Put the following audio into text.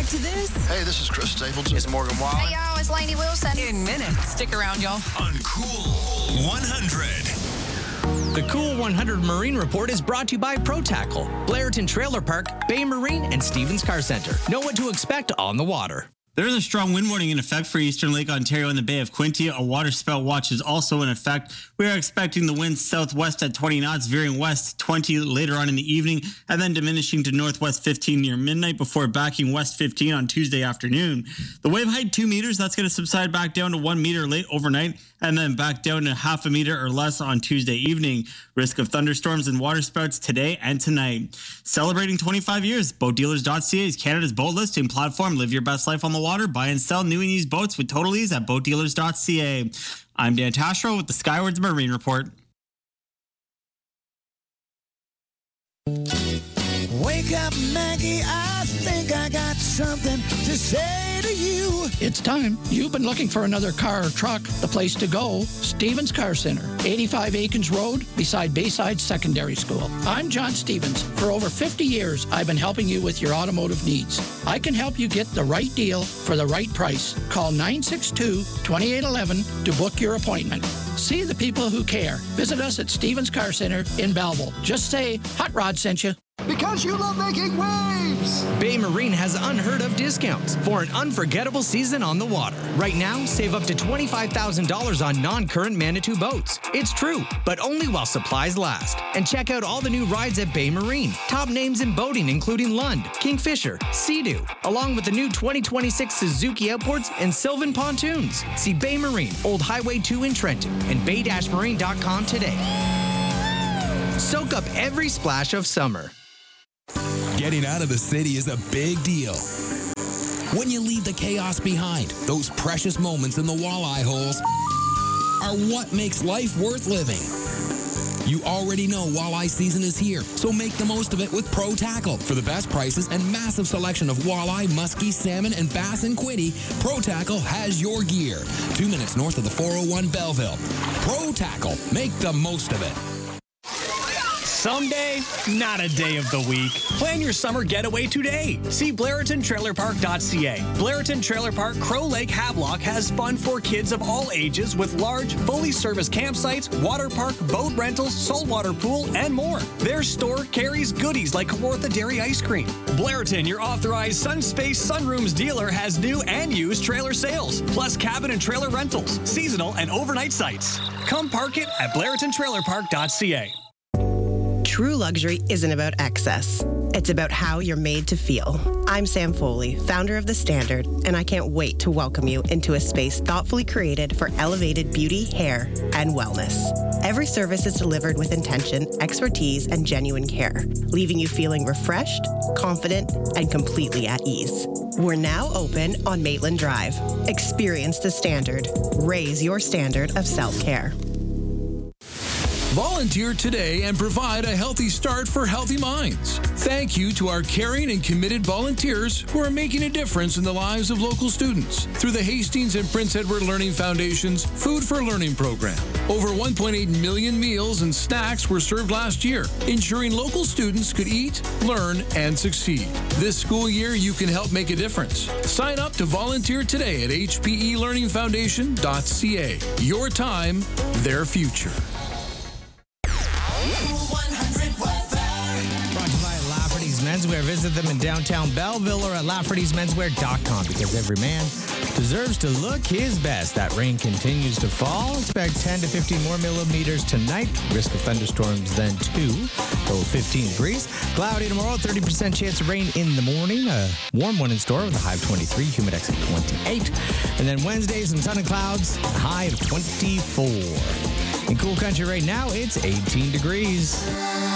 to this? Hey, this is Chris Stapleton. It's Morgan Wallen. Hey, y'all, it's Lainey Wilson. In minutes. Stick around, y'all. On Cool 100. The Cool 100 Marine Report is brought to you by ProTackle, Blairton Trailer Park, Bay Marine, and Stevens Car Center. Know what to expect on the water. There is a strong wind warning in effect for eastern Lake Ontario and the Bay of Quinte. A water spout watch is also in effect. We are expecting the winds southwest at 20 knots, veering west 20 later on in the evening, and then diminishing to northwest 15 near midnight before backing west 15 on Tuesday afternoon. The wave height 2 meters, that's going to subside back down to 1 meter late overnight, and then back down to half a meter or less on Tuesday evening. Risk of thunderstorms and water spouts today and tonight. Celebrating 25 years, BoatDealers.ca is Canada's boat listing platform. Live your best life on the water. Buy and sell new and used boats with total ease at BoatDealers.ca. I'm Dan Tashro with the Skywards Marine Report. Wake up, Maggie, I think I got something to say to you. It's time. You've been looking for another car or truck. The place to go, Stevens Car Center, 85 Aikens Road, beside Bayside Secondary School. I'm John Stevens. For over 50 years, I've been helping you with your automotive needs. I can help you get the right deal for the right price. Call 962-2811 to book your appointment. See the people who care. Visit us at Stevens Car Center in Belleville. Just say, Hot Rod sent you. Because you love making waves. Bay Marine has unheard of discounts for an unforgettable season on the water. Right now, save up to $25,000 on non-current Manitou boats. It's true, but only while supplies last. And check out all the new rides at Bay Marine. Top names in boating including Lund, Kingfisher, Sea-Doo, along with the new 2026 Suzuki Outboards and Sylvan Pontoons. See Bay Marine, Old Highway 2 in Trenton, and bay-marine.com today. Soak up every splash of summer. Getting out of the city is a big deal. When you leave the chaos behind, those precious moments in the walleye holes are what makes life worth living. You already know walleye season is here, so make the most of it with ProTackle. For the best prices and massive selection of walleye, muskie, salmon, and bass in Quinte, ProTackle has your gear. 2 minutes north of the 401 Belleville. ProTackle. Make the most of it. Someday, not a day of the week. Plan your summer getaway today. See BlairtonTrailerPark.ca. Blairton Trailer Park Crow Lake Havelock has fun for kids of all ages with large, fully serviced campsites, water park, boat rentals, saltwater pool, and more. Their store carries goodies like Kawartha Dairy ice cream. Blairton, your authorized Sunspace Sunrooms dealer, has new and used trailer sales, plus cabin and trailer rentals, seasonal and overnight sites. Come park it at BlairtonTrailerPark.ca. True luxury isn't about excess. It's about how you're made to feel. I'm Sam Foley, founder of The Standard, and I can't wait to welcome you into a space thoughtfully created for elevated beauty, hair, and wellness. Every service is delivered with intention, expertise, and genuine care, leaving you feeling refreshed, confident, and completely at ease. We're now open on Maitland Drive. Experience The Standard. Raise your standard of self-care. Volunteer today and provide a healthy start for healthy minds. Thank you to our caring and committed volunteers who are making a difference in the lives of local students through the Hastings and Prince Edward Learning Foundation's Food for Learning program. Over 1.8 million meals and snacks were served last year, ensuring local students could eat, learn, and succeed. This school year, you can help make a difference. Sign up to volunteer today at hpelearningfoundation.ca. Your time, their future. Menswear. Visit them in downtown Belleville or at Lafferty'sMenswear.com because every man deserves to look his best. That rain continues to fall. Expect 10 to 15 more millimeters tonight. Risk of thunderstorms then 2. Low 15 degrees. Cloudy tomorrow. 30% chance of rain in the morning. A warm one in store with a high of 23. Humidex at 28. And then Wednesday, some sun and clouds. A high of 24. In Cool Country right now, it's 18 degrees.